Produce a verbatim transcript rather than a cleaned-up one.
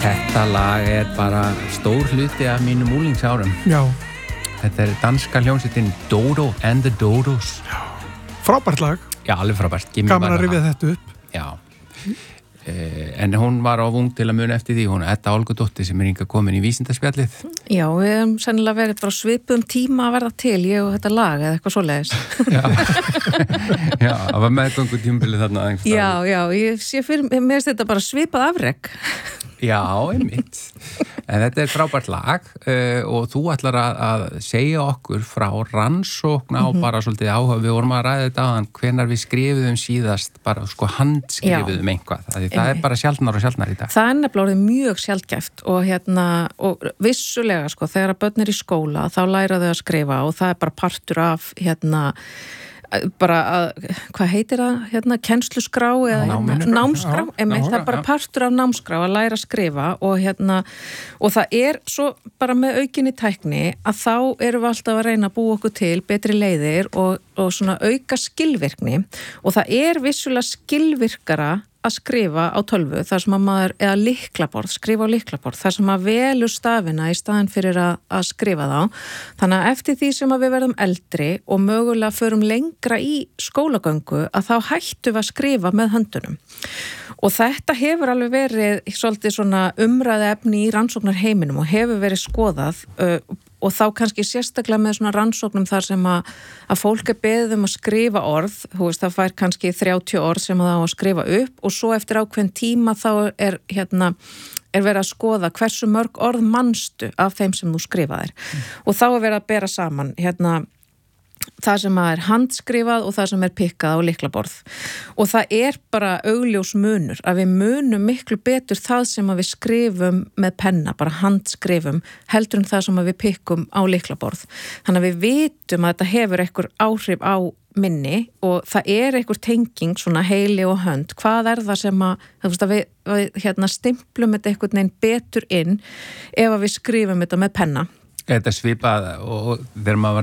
Þetta lag er bara stór hluti af mínum úlingsárum. Já. Þetta er danska hljómsveitin Dodo and the Dodos. Já. Frábært lag. Já, alveg frábært. Gaman að rifja þetta upp. Já. Eh, en hún var of ung til að muna eftir því. Hún er Edda Olgudóttir sem er hingað komin í vísindaspjallið. Já, við hefum sennilega verið bara svipum tíma að verða til, ég og þetta lag eða eitthvað svoleiðis. Já, já, það var meðgöngu tímabilið þarna. Já, já, ég sé fyrir, mér finnst þetta bara svipað afrek. Já, einmitt. En þetta er frábært lag uh, og þú ætlar að, að segja okkur frá rannsókn á Mhm. bara svolítið áhuga. Við vorum að ræða þetta áðan hvenær við skrifuðum síðast, bara sko handskrifuðum eitthvað. Það, það er bara sjaldnar og sjaldnar í dag. Það er nefnilega orðið mjög sjaldgæft og hérna, og vissulega sko, þegar að börn er í skóla þá læra þau að skrifa og það er bara partur af hérna bara að, hvað heitir það hérna, kennsluskrá eða Náminu. námskrá, Já, einmitt, já, það er bara já. partur af námskrá að læra að skrifa og hérna, og það er svo bara með aukinni tækni að þá erum við alltaf að reyna að búa okkur til betri leiðir og, og svona auka skilvirkni og það er vissulega skilvirkara að skrifa á tölvu, þar sem að maður, eða lyklaborð, skrifa á lyklaborð, þar sem að velur stafina í staðin fyrir að, að skrifa þá. Þannig að eftir því sem að við verðum eldri og mögulega förum lengra í skólagöngu, að þá hættum við að skrifa með höndunum. Og þetta hefur alveg verið svolítið svona umræða efni í rannsóknar heiminum og hefur verið skoðað uh, og þá kannski sérstaklega með svona rannsóknum þar sem að, að fólk er beðið um að skrifa orð, þú veist, það fær kannski þrjátíu orð sem það á að skrifa upp og svo eftir ákveðin tíma þá er hérna, er verið að skoða hversu mörg orð manstu af þeim sem þú skrifaðir. Mm. Og þá er verið að bera saman hérna það sem er handskrifað og það sem er pikkað á lyklaborð. Og það er bara augljós munur að við munum miklu betur það sem að við skrifum með penna, bara handskrifum, heldur en það sem að við pikkum á lyklaborð. Þannig að við vitum að þetta hefur einhver áhrif á minni og það er einhver tenging svona heili og hönd. Hvað er það sem að, þú veist, að við, við hérna, stimplum þetta einhvern veginn betur inn ef að við skrifum þetta með penna? Þetta svipað og þegar maður